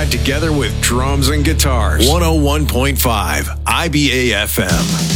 together with drums and guitars. 101.5 IBA FM.